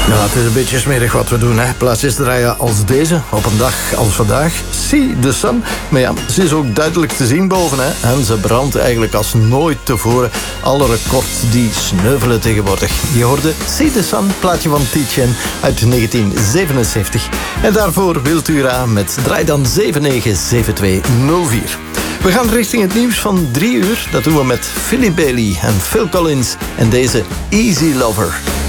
Nou, het is een beetje smerig wat we doen, hè. Plaatjes draaien als deze, op een dag als vandaag. See the sun. Maar ja, ze is ook duidelijk te zien boven, hè. En ze brandt eigenlijk als nooit tevoren. Alle records die sneuvelen tegenwoordig. Je hoorde See the sun, plaatje van Tietjen uit 1977. En daarvoor Wiltura met Draai dan 797204. We gaan richting het nieuws van 3 uur. Dat doen we met Philip Bailey en Phil Collins en deze Easy Lover.